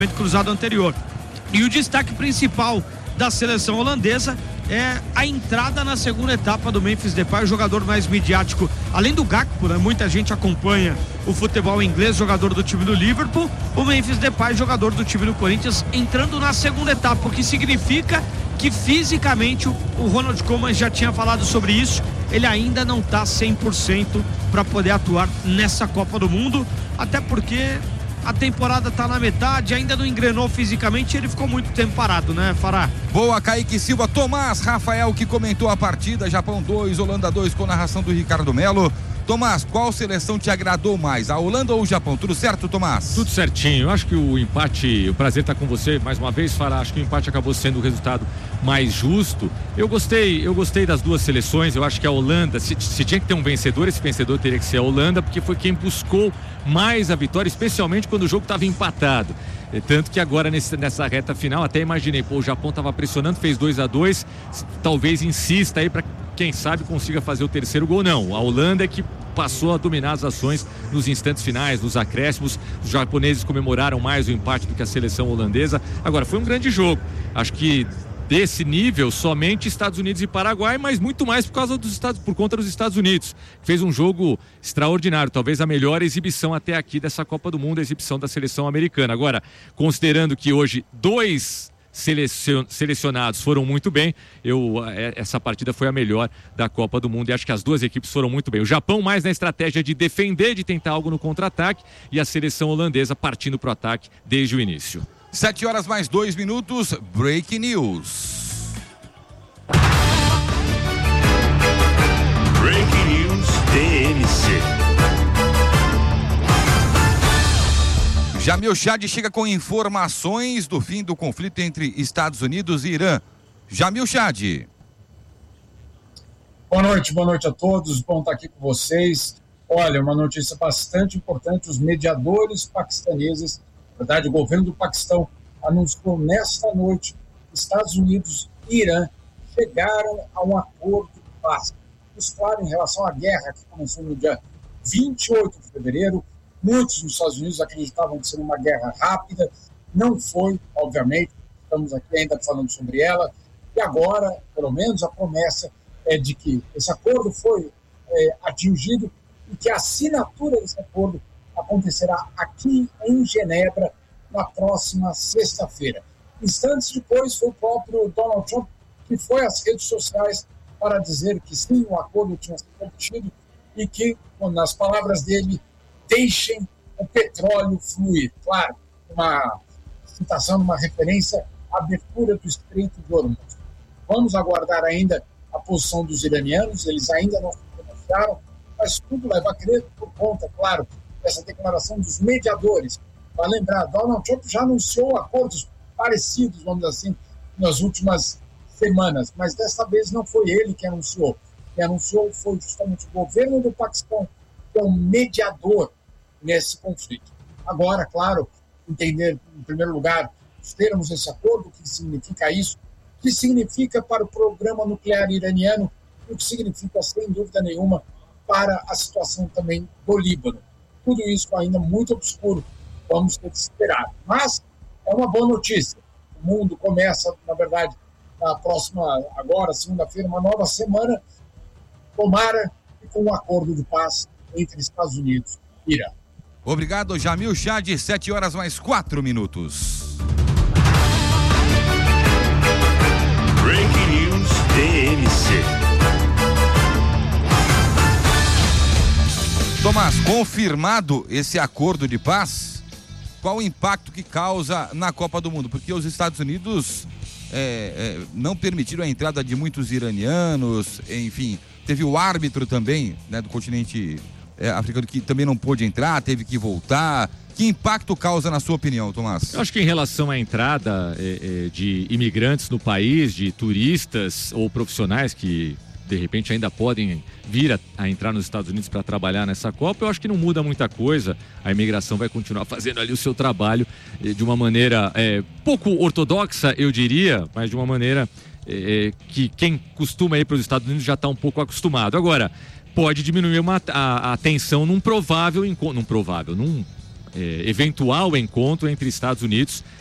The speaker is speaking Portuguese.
cruzado anterior. E o destaque principal da seleção holandesa é a entrada na segunda etapa do Memphis Depay, o jogador mais midiático, além do Gakpo, né? Muita gente acompanha o futebol inglês, jogador do time do Liverpool, o Memphis Depay, jogador do time do Corinthians, entrando na segunda etapa, o que significa que fisicamente o Ronald Koeman já tinha falado sobre isso, ele ainda não está 100% para poder atuar nessa Copa do Mundo, até porque a temporada está na metade, ainda não engrenou fisicamente, ele ficou muito tempo parado, né, Fará? Boa, Kaique Silva. Tomás Rafael que comentou a partida, Japão 2, Holanda 2, com narração do Ricardo Melo. Tomás, qual seleção te agradou mais, a Holanda ou o Japão? Tudo certo, Tomás? Tudo certinho, eu acho que o empate, o prazer estar com você mais uma vez, Fará, acho que o empate acabou sendo o resultado mais justo. Eu gostei das duas seleções, eu acho que a Holanda, se tinha que ter um vencedor, esse vencedor teria que ser a Holanda, porque foi quem buscou mais a vitória, especialmente quando o jogo estava empatado. Tanto que agora nessa reta final, até imaginei, o Japão estava pressionando, fez 2-2, talvez insista aí para quem sabe consiga fazer o terceiro gol. Não, a Holanda é que passou a dominar as ações nos instantes finais, nos acréscimos. Os japoneses comemoraram mais o empate do que a seleção holandesa. Agora, foi um grande jogo, acho que desse nível, somente Estados Unidos e Paraguai, mas muito mais por conta dos Estados Unidos. Fez um jogo extraordinário, talvez a melhor exibição até aqui dessa Copa do Mundo, a exibição da seleção americana. Agora, considerando que hoje 2 selecionados foram muito bem, essa partida foi a melhor da Copa do Mundo e acho que as duas equipes foram muito bem. O Japão mais na estratégia de defender, de tentar algo no contra-ataque, e a seleção holandesa partindo para o ataque desde o início. 7 horas mais 2 minutos, Breaking News. Breaking News TMC. Jamil Chad chega com informações do fim do conflito entre Estados Unidos e Irã. Jamil Chad. Boa noite a todos, bom estar aqui com vocês. Olha, uma notícia bastante importante, os mediadores paquistaneses, na verdade o governo do Paquistão anunciou nesta noite que Estados Unidos e Irã chegaram a um acordo de paz. Isso, claro, em relação à guerra que começou no dia 28 de fevereiro, muitos nos Estados Unidos acreditavam que seria uma guerra rápida, não foi, obviamente, estamos aqui ainda falando sobre ela, e agora, pelo menos, a promessa é de que esse acordo foi atingido e que a assinatura desse acordo acontecerá aqui em Genebra na próxima sexta-feira. Instantes depois, foi o próprio Donald Trump que foi às redes sociais para dizer que sim, o acordo tinha sido obtido e que, nas palavras dele, deixem o petróleo fluir. Claro, uma citação, uma referência à abertura do Estreito de Hormuz. Vamos aguardar ainda a posição dos iranianos, eles ainda não se pronunciaram, mas tudo leva a crer por conta, claro, dessa declaração dos mediadores. Para lembrar, Donald Trump já anunciou acordos parecidos, vamos dizer assim, nas últimas semanas, mas dessa vez não foi ele que anunciou. Quem anunciou foi justamente o governo do Paquistão, que é o mediador nesse conflito. Agora, claro, entender, em primeiro lugar, os termos desse acordo, o que significa isso, o que significa para o programa nuclear iraniano e o que significa, sem dúvida nenhuma, para a situação também do Líbano. Tudo isso ainda muito obscuro, vamos ter que esperar. Mas é uma boa notícia. O mundo começa, na verdade, na próxima, agora, segunda-feira, uma nova semana, tomara e com um acordo de paz entre Estados Unidos e Irã. Obrigado, Jamil Chad, 7 horas mais 4 minutos. Breaking News TMC. Tomás, confirmado esse acordo de paz, qual o impacto que causa na Copa do Mundo? Porque os Estados Unidos não permitiram a entrada de muitos iranianos, enfim, teve o árbitro também, né, do continente africano que também não pôde entrar, teve que voltar. Que impacto causa, na sua opinião, Tomás? Eu acho que em relação à entrada de imigrantes no país, de turistas ou profissionais que de repente ainda podem vir a entrar nos Estados Unidos para trabalhar nessa Copa, eu acho que não muda muita coisa. A imigração vai continuar fazendo ali o seu trabalho de uma maneira pouco ortodoxa, eu diria, mas de uma maneira que quem costuma ir para os Estados Unidos já está um pouco acostumado. Agora, pode diminuir a tensão num eventual encontro entre Estados Unidos